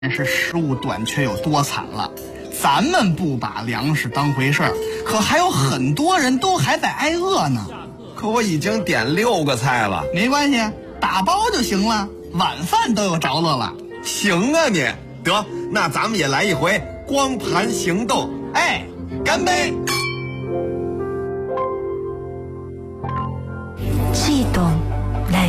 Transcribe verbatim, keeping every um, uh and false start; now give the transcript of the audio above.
是食物短缺有多惨了。咱们不把粮食当回事儿，可还有很多人都还在挨饿呢。 可我已经点六个菜了。 没关系，打包就行了，晚饭都有着落了。 行啊你，得，那咱们也来一回光盘行动。 哎，干杯！